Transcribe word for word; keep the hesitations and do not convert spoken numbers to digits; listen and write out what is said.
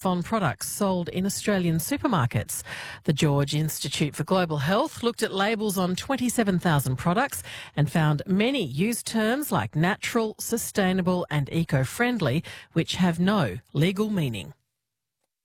on products sold in Australian supermarkets. The George Institute for Global Health looked at labels on twenty-seven thousand products and found many use terms like natural, sustainable and eco-friendly, which have no legal meaning.